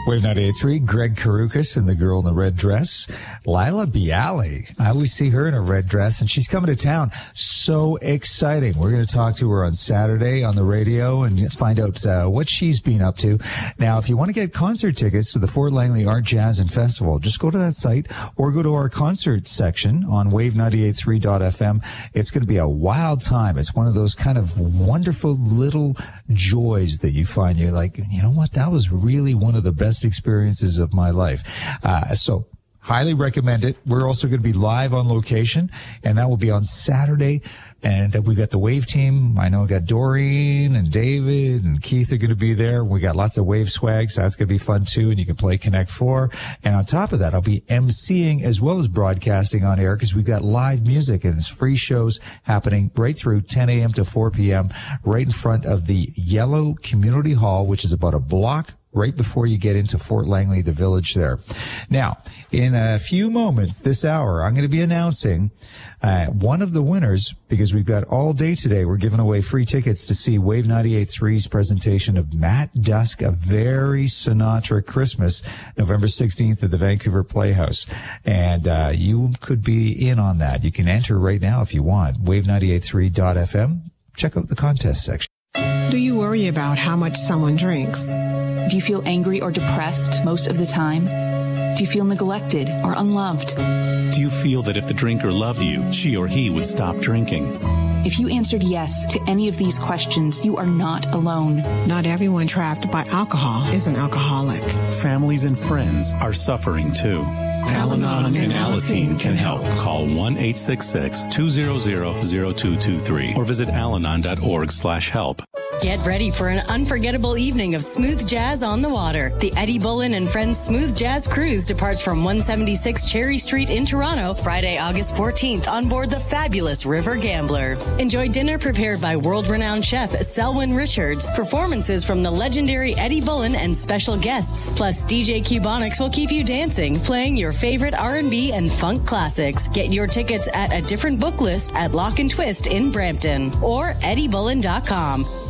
Wave 98.3, Greg Karukas and the girl in the red dress, Lila Bialy. I always see her in a red dress, and she's coming to town. So exciting. We're going to talk to her on Saturday on the radio and find out what she's been up to. Now, if you want to get concert tickets to the Fort Langley Art, Jazz, and Festival, just go to that site or go to our concert section on wave983.fm. It's going to be a wild time. It's one of those kind of wonderful little joys that you find. You're like, you know what? That was really one of the best experiences of my life. So highly recommend it. We're also going to be live on location, and that will be on Saturday. And we got the Wave team. I know we got Doreen and David and Keith are going to be there. We got lots of Wave swag, so that's going to be fun too. And you can play Connect 4. And on top of that, I'll be emceeing as well as broadcasting on air because we've got live music and it's free shows happening right through 10 a.m. to 4 p.m. right in front of the Yellow Community Hall, which is about a block right before you get into Fort Langley, the village there. Now, in a few moments this hour, I'm going to be announcing one of the winners because we've got all day today. We're giving away free tickets to see Wave 98.3's presentation of Matt Dusk, A Very Sinatra Christmas, November 16th at the Vancouver Playhouse. And you could be in on that. You can enter right now if you want. Wave983.fm. Check out the contest section. Do you worry about how much someone drinks? Do you feel angry or depressed most of the time? Do you feel neglected or unloved? Do you feel that if the drinker loved you, she or he would stop drinking? If you answered yes to any of these questions, you are not alone. Not everyone trapped by alcohol is an alcoholic. Families and friends are suffering too. Al-Anon and Alateen can help. Call 1-866-200-0223 or visit alanon.org/help. Get ready for an unforgettable evening of smooth jazz on the water. The Eddie Bullen and Friends Smooth Jazz Cruise departs from 176 Cherry Street in Toronto, Friday, August 14th on board the fabulous River Gambler. Enjoy dinner prepared by world-renowned chef Selwyn Richards, performances from the legendary Eddie Bullen and special guests, plus DJ Cubonics will keep you dancing, playing your favorite R&B and funk classics. Get your tickets at a different book list at Lock and Twist in Brampton or eddiebullen.com.